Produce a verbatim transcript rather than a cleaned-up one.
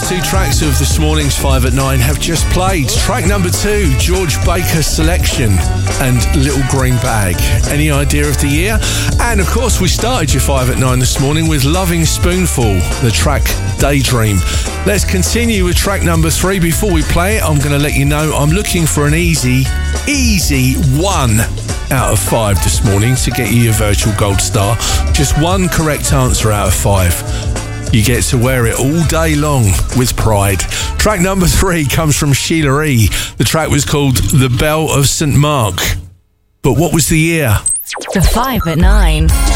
two tracks of this morning's five at nine have just played. Track number two, George Baker Selection and Little Green Bag. Any idea of the year? And of course, we started your five at nine this morning with Loving Spoonful, the track Daydream. Let's continue with track number three. Before we play it, I'm going to let you know I'm looking for an easy, easy one out of five this morning to get you your virtual gold star. Just one correct answer out of five. You get to wear it all day long with pride. Track number three comes from Sheila E. The track was called The Bell of Saint Mark. But what was the year? The five at nine.